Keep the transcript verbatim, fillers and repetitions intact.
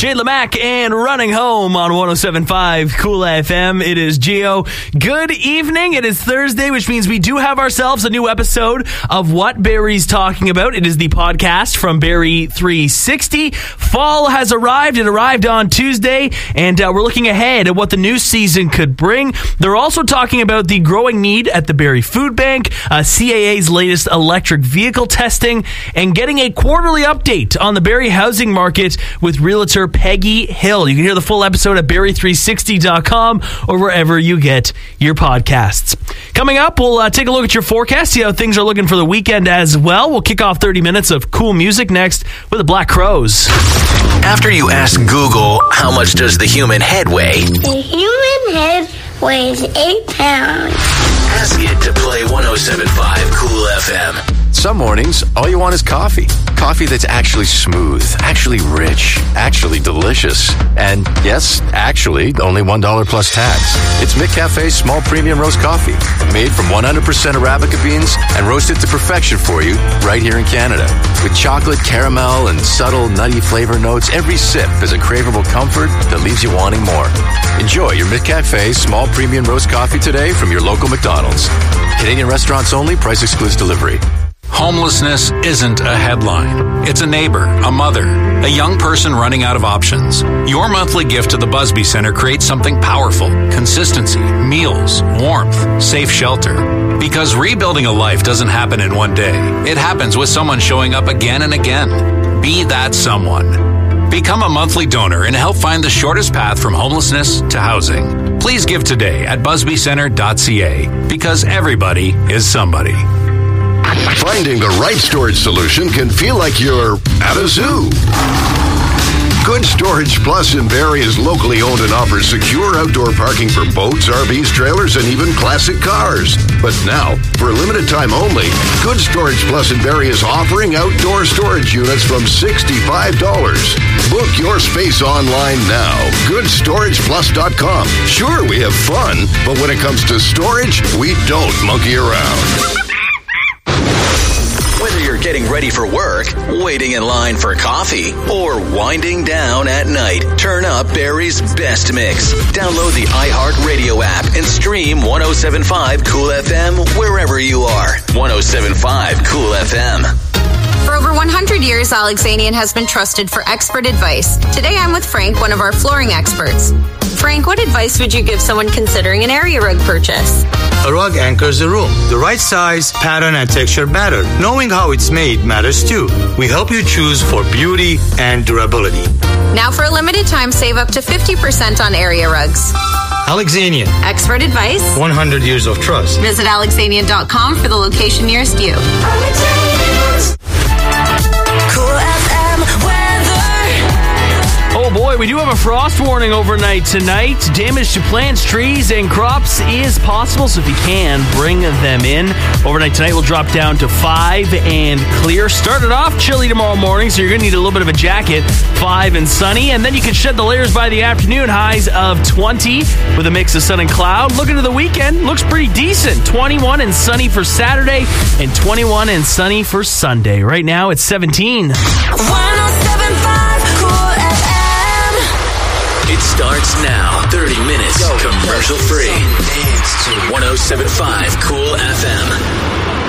Jade Lamack and Running Home on one oh seven point five Cool F M. It is Gio. Good evening. It is Thursday, which means we do have ourselves a new episode of What Barry's Talking About. It is the podcast from Barry three sixty. Fall has arrived. It arrived on Tuesday, and uh, we're looking ahead at what the new season could bring. They're also talking about the growing need at the Barry Food Bank, uh, C A A's latest electric vehicle testing, and getting a quarterly update on the Barry housing market with realtor Peggy Hill. You can hear the full episode at barry three sixty dot com or wherever you get your podcasts. Coming up, we'll uh, take a look at your forecast, see how things are looking for the weekend as well. We'll kick off thirty minutes of cool music next with the Black Crowes. After you ask Google, how much does the human head weigh? The human head weighs eight pounds. Ask it to play one oh seven point five Cool F M. Some mornings, all you want is coffee. Coffee that's actually smooth, actually rich, actually delicious. And yes, actually, only one dollar plus tax. It's McCafe's small premium roast coffee, made from one hundred percent Arabica beans and roasted to perfection for you right here in Canada. With chocolate, caramel, and subtle nutty flavor notes, every sip is a craveable comfort that leaves you wanting more. Enjoy your McCafe small premium roast coffee today from your local McDonald's. Canadian restaurants only, price excludes delivery. Homelessness isn't a headline. It's a neighbor, a mother, a young person running out of options. Your monthly gift to the Busby Center creates something powerful: consistency, meals, warmth, safe shelter. Because rebuilding a life doesn't happen in one day. It happens with someone showing up again and again. Be that someone. Become a monthly donor and help find the shortest path from homelessness to housing. Please give today at busby center dot c a, because everybody is somebody. Finding the right storage solution can feel like you're at a zoo. Good Storage Plus in Barrie is locally owned and offers secure outdoor parking for boats, R Vs, trailers, and even classic cars. But now, for a limited time only, Good Storage Plus in Barrie is offering outdoor storage units from sixty-five dollars. Book your space online now. good storage plus dot com. Sure, we have fun, but when it comes to storage, we don't monkey around. Whether you're getting ready for work, waiting in line for coffee, or winding down at night, turn up Barry's best mix. Download the iHeartRadio app and stream one oh seven point five Cool F M wherever you are. one oh seven point five Cool F M. For over one hundred years, Alexanian has been trusted for expert advice. Today I'm with Frank, one of our flooring experts. Frank, what advice would you give someone considering an area rug purchase? A rug anchors the room. The right size, pattern, and texture matter. Knowing how it's made matters too. We help you choose for beauty and durability. Now for a limited time, save up to fifty percent on area rugs. Alexanian. Expert advice. one hundred years of trust. Visit alexanian dot com for the location nearest you. Cool F M weather. Oh boy, we do have a frost warning overnight tonight. Damage to plants, trees, and crops is possible, so if you can, bring them in. Overnight tonight will drop down to five and clear. Started off chilly tomorrow morning, so you're going to need a little bit of a jacket. five and sunny, and then you can shed the layers by the afternoon. Highs of twenty with a mix of sun and cloud. Looking to the weekend, looks pretty decent. twenty-one and sunny for Saturday, and twenty-one and sunny for Sunday. Right now, it's seventeen. one oh seven point five Cool F M. It starts now. thirty minutes commercial free. one oh seven point five Cool F M.